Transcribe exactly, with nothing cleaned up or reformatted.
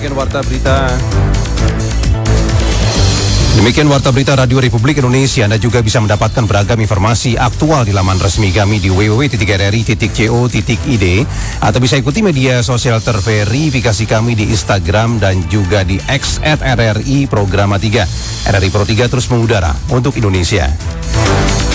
Demikian warta berita. Demikian warta berita Radio Republik Indonesia. Anda juga bisa mendapatkan beragam informasi aktual di laman resmi kami di w w w titik r r i titik co titik i d atau bisa ikuti media sosial terverifikasi kami di Instagram dan juga di X at R R I Programa tiga. R R I Pro tiga terus mengudara untuk Indonesia.